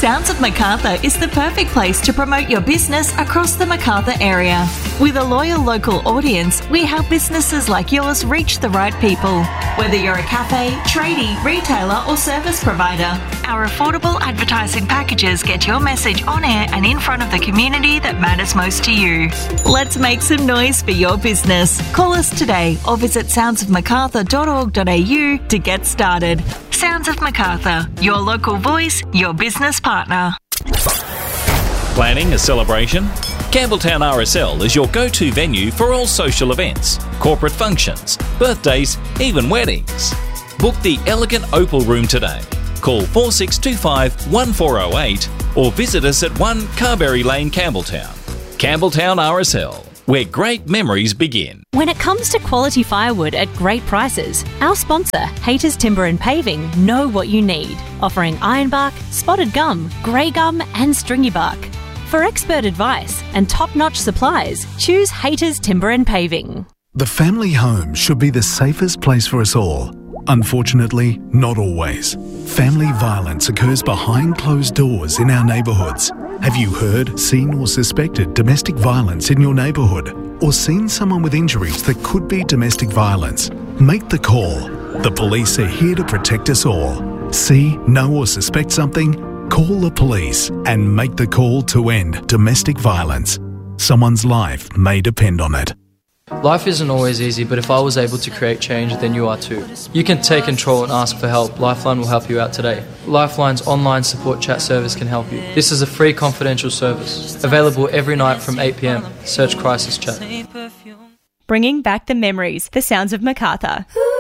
Sounds of Macarthur is the perfect place to promote your business across the Macarthur area. With a loyal local audience, we help businesses like yours reach the right people. Whether you're a cafe, tradie, retailer or service provider, our affordable advertising packages get your message on air and in front of the community that matters most to you. Let's make some noise for your business. Call us today or visit soundsofmacarthur.org.au to get started. Sounds of Macarthur, your local voice, your business partner. Planning a celebration? Campbelltown RSL is your go-to venue for all social events, corporate functions, birthdays, even weddings. Book the elegant Opal Room today. Call 4625 1408 or visit us at 1 Carberry Lane, Campbelltown. Campbelltown RSL, where great memories begin. When it comes to quality firewood at great prices, our sponsor, Haters Timber and Paving, know what you need, offering ironbark, spotted gum, grey gum and stringy bark. For expert advice and top-notch supplies, choose Haters Timber and Paving. The family home should be the safest place for us all. Unfortunately, not always. Family violence occurs behind closed doors in our neighbourhoods. Have you heard, seen or suspected domestic violence in your neighbourhood? Or seen someone with injuries that could be domestic violence? Make the call. The police are here to protect us all. See, know or suspect something? Call the police and make the call to end domestic violence. Someone's life may depend on it. Life isn't always easy, but if I was able to create change, then you are too. You can take control and ask for help. Lifeline will help you out today. Lifeline's online support chat service can help you. This is a free confidential service, available every night from 8 p.m. Search Crisis Chat. Bringing back the memories, the sounds of Macarthur.